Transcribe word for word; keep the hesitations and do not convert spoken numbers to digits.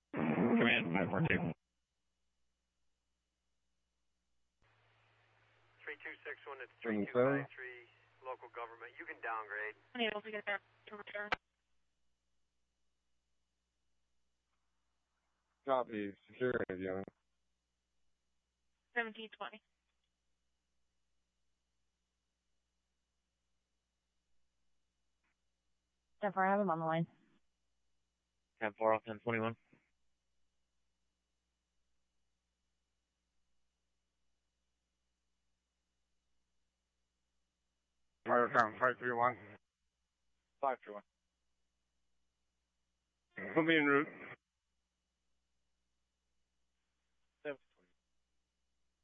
Command five four two. three two six one, it's three two nine three, local government. You can downgrade. Unable to get there to return. Copy. Security, young. seventeen twenty. ten four, I have him on the line. ten four off ten twenty-one. Fire count five three one. five three one. Put me en route.